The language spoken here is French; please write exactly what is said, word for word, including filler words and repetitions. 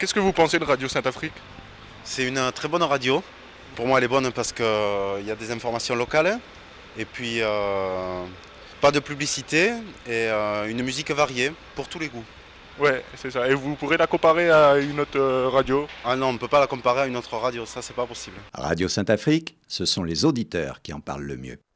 Qu'est-ce que vous pensez de Radio Sainte-Afrique? C'est une très bonne radio. Pour moi, elle est bonne parce qu'il y a des informations locales et puis euh, pas de publicité et euh, une musique variée pour tous les goûts. Ouais, c'est ça. Et vous pourrez la comparer à une autre euh, radio? Ah non, on ne peut pas la comparer à une autre radio, ça c'est pas possible. Radio Sainte-Afrique, ce sont les auditeurs qui en parlent le mieux.